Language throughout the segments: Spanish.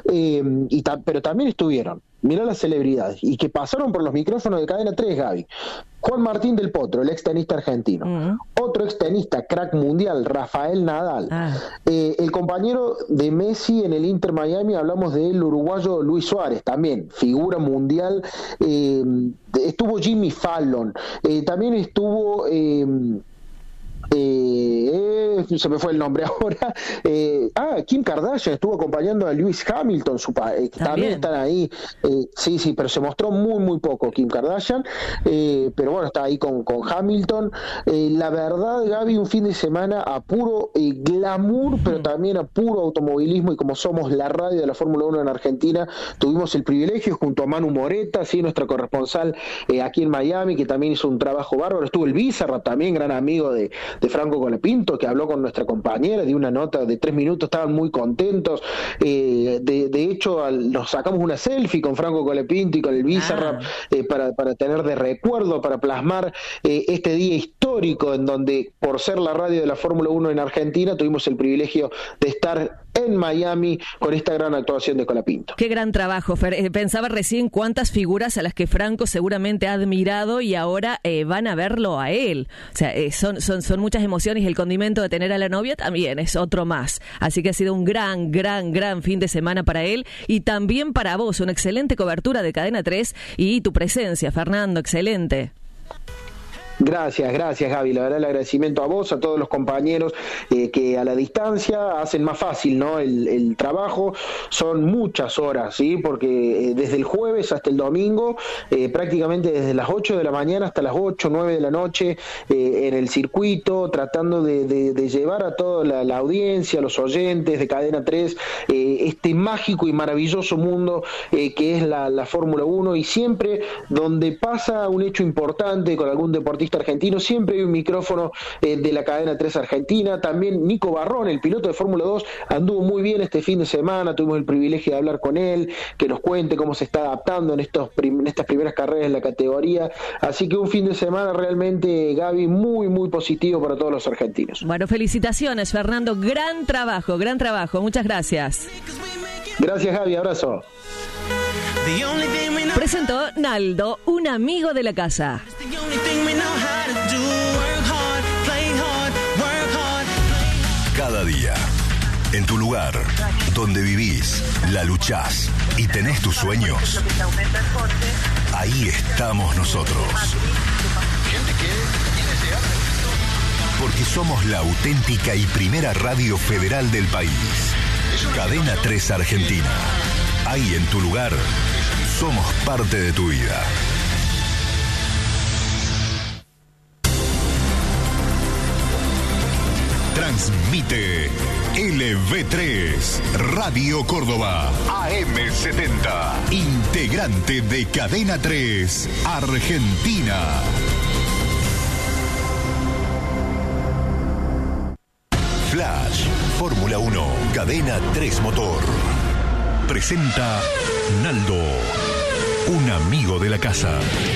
pero también estuvieron, mirá las celebridades, y que pasaron por los micrófonos de Cadena 3, Gaby. Juan Martín del Potro, el ex tenista argentino. Otro ex tenista, crack mundial, Rafael Nadal. El compañero de Messi en el Inter Miami, hablamos del uruguayo Luis Suárez, también, figura mundial. Estuvo Jimmy Fallon. También estuvo... se me fue el nombre ahora. Kim Kardashian estuvo acompañando a Lewis Hamilton, también están ahí. Sí, pero se mostró muy poco Kim Kardashian, pero bueno, está ahí con Hamilton. La verdad, Gaby, un fin de semana a puro glamour, pero también a puro automovilismo, y como somos la radio de la Fórmula 1 en Argentina, tuvimos el privilegio junto a Manu Moreta, ¿sí?, nuestra corresponsal aquí en Miami, que también hizo un trabajo bárbaro. Estuvo el Bizarrap, también gran amigo de Franco Colapinto, que habló con nuestra compañera, dio una nota de 3 minutos, estaban muy contentos. De hecho, nos sacamos una selfie con Franco Colapinto y con el Bizarrap para tener de recuerdo, para plasmar este día histórico en donde, por ser la radio de la Fórmula 1 en Argentina, tuvimos el privilegio de estar en Miami con esta gran actuación de Colapinto. Qué gran trabajo, Fer. Pensaba recién cuántas figuras a las que Franco seguramente ha admirado y ahora van a verlo a él. O sea, son muchas emociones, y el condimento de tener a la novia también es otro más. Así que ha sido un gran fin de semana para él, y también para vos, una excelente cobertura de Cadena 3 y tu presencia, Fernando, excelente. Gracias Gaby, la verdad el agradecimiento a vos, a todos los compañeros que a la distancia hacen más fácil, ¿no?, el trabajo. Son muchas horas, ¿sí?, porque desde el jueves hasta el domingo, prácticamente desde las 8 de la mañana hasta las 8, 9 de la noche, en el circuito, tratando de llevar a toda la audiencia, los oyentes de Cadena 3, este mágico y maravilloso mundo que es la Fórmula 1, y siempre donde pasa un hecho importante con algún deportista argentino, siempre hay un micrófono de la Cadena 3 Argentina. También Nico Barrón, el piloto de Fórmula 2, anduvo muy bien este fin de semana, tuvimos el privilegio de hablar con él, que nos cuente cómo se está adaptando en estas primeras carreras en la categoría. Así que un fin de semana realmente, Gaby, muy positivo para todos los argentinos. Bueno, felicitaciones, Fernando, gran trabajo, muchas gracias. Gracias, Gaby, abrazo. Presentó Naldo, un amigo de la casa. Cada día, en tu lugar, donde vivís, la luchás y tenés tus sueños, ahí estamos nosotros. Porque somos la auténtica y primera radio federal del país. Cadena 3 Argentina. Ahí en tu lugar, somos parte de tu vida. Transmite LV3 Radio Córdoba AM70, integrante de Cadena 3 Argentina. Flash, Fórmula 1, Cadena 3 Motor. Presenta Naldo, un amigo de la casa.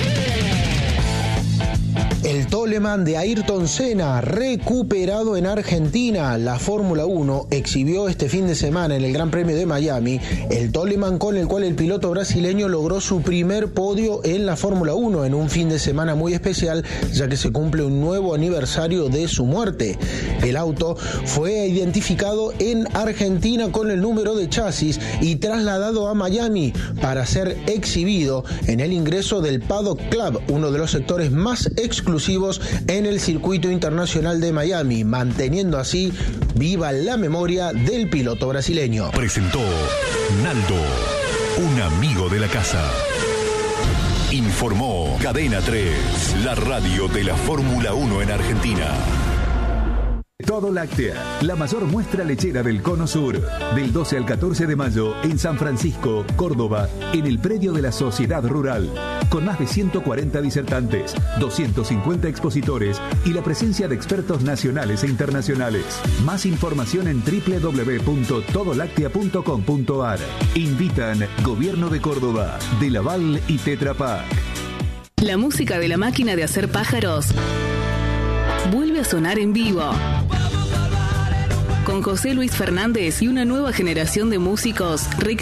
El Toleman de Ayrton Senna, recuperado en Argentina. La Fórmula 1 exhibió este fin de semana en el Gran Premio de Miami el Toleman con el cual el piloto brasileño logró su primer podio en la Fórmula 1 en un fin de semana muy especial, ya que se cumple un nuevo aniversario de su muerte. El auto fue identificado en Argentina con el número de chasis y trasladado a Miami para ser exhibido en el ingreso del Paddock Club, uno de los sectores más exclusivos en el circuito internacional de Miami, manteniendo así viva la memoria del piloto brasileño. Presentó Naldo, un amigo de la casa. Informó Cadena 3, la radio de la Fórmula 1 en Argentina. Todo Láctea, la mayor muestra lechera del Cono Sur, del 12 al 14 de mayo en San Francisco, Córdoba, en el predio de la Sociedad Rural, con más de 140 disertantes, 250 expositores y la presencia de expertos nacionales e internacionales. Más información en www.todolactea.com.ar. Invitan Gobierno de Córdoba, De Laval y Tetra Pak. La música de la máquina de hacer pájaros vuelve a sonar en vivo. Con José Luis Fernández y una nueva generación de músicos